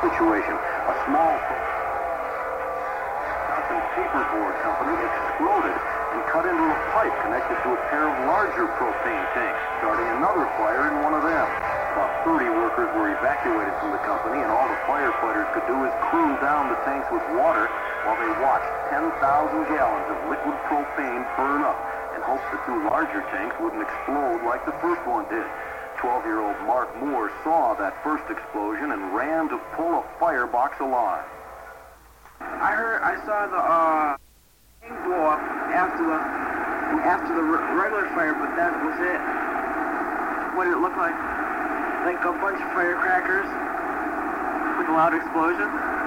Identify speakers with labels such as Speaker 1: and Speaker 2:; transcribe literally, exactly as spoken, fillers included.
Speaker 1: situation. A small paperboard company exploded and cut into a pipe connected to a pair of larger propane tanks, starting another fire in one of them. About thirty workers were evacuated from the company, and all the firefighters could do is cool down the tanks with water while they watched ten thousand gallons of liquid propane burn up and hoped the two larger tanks wouldn't explode like the first one did. twelve-year-old Mark Moore saw that first explosion and ran to pull a firebox alarm.
Speaker 2: I heard, I saw the uh, thing blow up after the after the regular fire, but that was it. What did it look like? Like a bunch of firecrackers with a loud explosion.